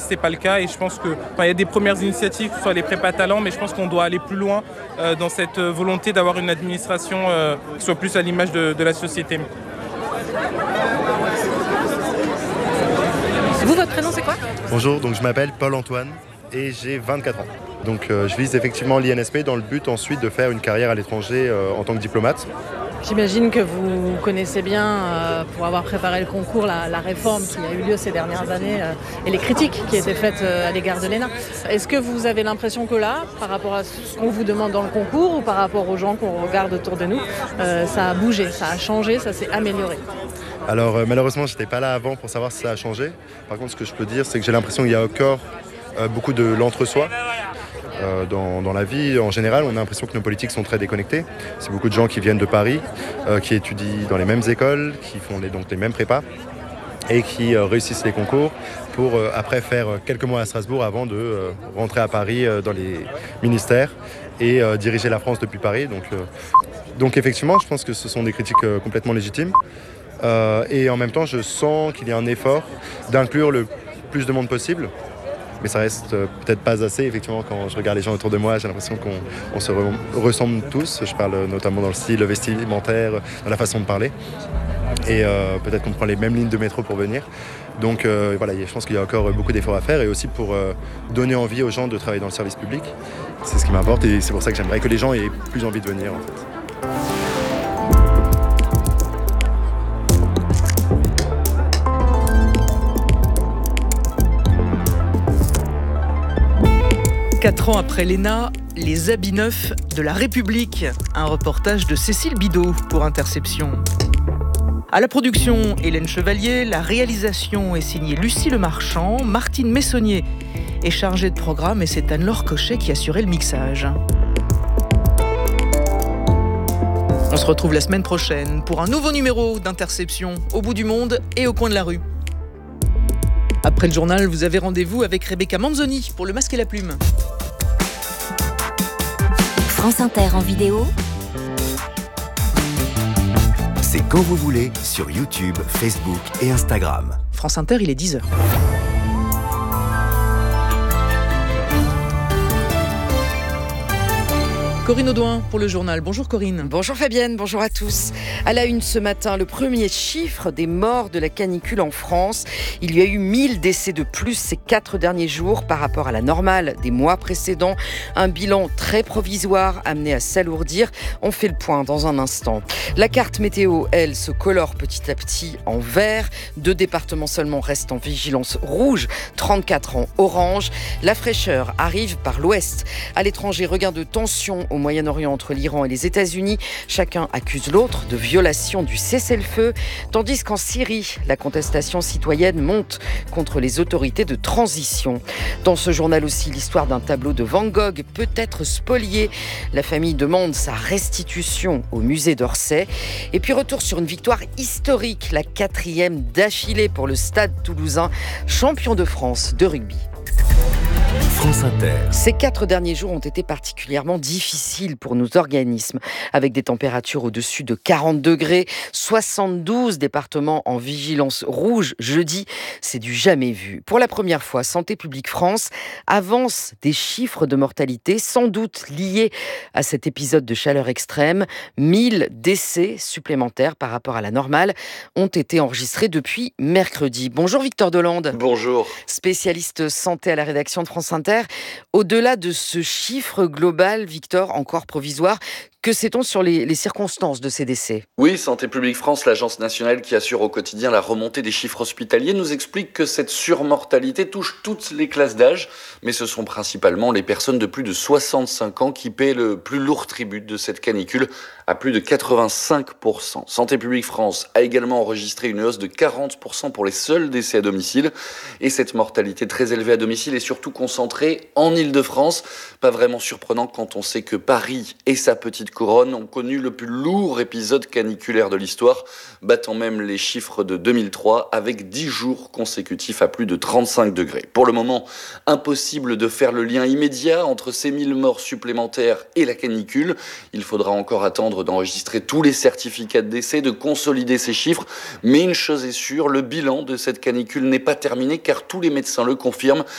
c'est pas le cas et je pense que il y a des premières initiatives, que ce soit les prépa talents, mais je pense qu'on doit aller plus loin dans cette volonté d'avoir une administration qui soit plus à l'image de la société. Vous, votre prénom, c'est quoi ? Bonjour, donc je m'appelle Paul-Antoine et j'ai 24 ans. Donc je vise effectivement l'INSP dans le but ensuite de faire une carrière à l'étranger en tant que diplomate. J'imagine que vous connaissez bien, pour avoir préparé le concours, la réforme qui a eu lieu ces dernières années et les critiques qui étaient faites à l'égard de l'ENA. Est-ce que vous avez l'impression que là, par rapport à ce qu'on vous demande dans le concours ou par rapport aux gens qu'on regarde autour de nous, ça a bougé, ça a changé, ça s'est amélioré ? Alors malheureusement, je n'étais pas là avant pour savoir si ça a changé. Par contre, ce que je peux dire, c'est que j'ai l'impression qu'il y a encore beaucoup de l'entre-soi. Dans la vie, en général, on a l'impression que nos politiques sont très déconnectés. C'est beaucoup de gens qui viennent de Paris, qui étudient dans les mêmes écoles, qui font donc les mêmes prépas et qui réussissent les concours pour après faire quelques mois à Strasbourg avant de rentrer à Paris dans les ministères et diriger la France depuis Paris. Donc effectivement, je pense que ce sont des critiques complètement légitimes. Et en même temps, je sens qu'il y a un effort d'inclure le plus de monde possible. Mais ça reste peut-être pas assez. Effectivement, quand je regarde les gens autour de moi, j'ai l'impression qu'on se ressemble tous. Je parle notamment dans le style vestimentaire, dans la façon de parler. Et peut-être qu'on prend les mêmes lignes de métro pour venir. Donc voilà, je pense qu'il y a encore beaucoup d'efforts à faire. Et aussi pour donner envie aux gens de travailler dans le service public. C'est ce qui m'importe et c'est pour ça que j'aimerais que les gens aient plus envie de venir en fait. 4 ans après l'ENA, les habits neufs de la République. Un reportage de Cécile Bidot pour Interception. À la production, Hélène Chevalier. La réalisation est signée Lucie Lemarchand. Martine Messonnier est chargée de programme et c'est Anne-Laure Cochet qui assurait le mixage. On se retrouve la semaine prochaine pour un nouveau numéro d'Interception au bout du monde et au coin de la rue. Après le journal, vous avez rendez-vous avec Rebecca Manzoni pour Le Masque et la Plume. France Inter en vidéo. C'est quand vous voulez sur YouTube, Facebook et Instagram. France Inter, il est 10h. Corinne Audouin pour le journal. Bonjour Corinne. Bonjour Fabienne, bonjour à tous. À la une ce matin, le premier chiffre des morts de la canicule en France. Il y a eu 1000 décès de plus ces 4 derniers jours par rapport à la normale des mois précédents. Un bilan très provisoire amené à s'alourdir. On fait le point dans un instant. La carte météo, elle, se colore petit à petit en vert. 2 départements seulement restent en vigilance rouge, 34 en orange. La fraîcheur arrive par l'ouest. À l'étranger, regain de tension au Moyen-Orient entre l'Iran et les États-Unis. Chacun accuse l'autre de violation du cessez-le-feu, tandis qu'en Syrie, la contestation citoyenne monte contre les autorités de transition. Dans ce journal aussi, l'histoire d'un tableau de Van Gogh peut être spolié. La famille demande sa restitution au musée d'Orsay. Et puis retour sur une victoire historique, la 4e d'affilée pour le Stade Toulousain, champion de France de rugby. France Inter. Ces 4 derniers jours ont été particulièrement difficiles pour nos organismes, avec des températures au-dessus de 40 degrés, 72 départements en vigilance rouge jeudi, c'est du jamais vu. Pour la première fois, Santé publique France avance des chiffres de mortalité, sans doute liés à cet épisode de chaleur extrême. 1000 décès supplémentaires par rapport à la normale ont été enregistrés depuis mercredi. Bonjour Victor Delande. Bonjour. Spécialiste santé à la rédaction de France Inter. Au-delà de ce chiffre global, Victor, encore provisoire, que sait-on sur les circonstances de ces décès ? Oui, Santé publique France, l'agence nationale qui assure au quotidien la remontée des chiffres hospitaliers, nous explique que cette surmortalité touche toutes les classes d'âge, mais ce sont principalement les personnes de plus de 65 ans qui paient le plus lourd tribut de cette canicule, à plus de 85%. Santé publique France a également enregistré une hausse de 40% pour les seuls décès à domicile, et cette mortalité très élevée à domicile est surtout concentrée en Île-de-France. Pas vraiment surprenant quand on sait que Paris et sa petite couronne ont connu le plus lourd épisode caniculaire de l'histoire, battant même les chiffres de 2003 avec 10 jours consécutifs à plus de 35 degrés. Pour le moment, impossible de faire le lien immédiat entre ces 1000 morts supplémentaires et la canicule. Il faudra encore attendre d'enregistrer tous les certificats de décès, de consolider ces chiffres. Mais une chose est sûre, le bilan de cette canicule n'est pas terminé car tous les médecins le confirment.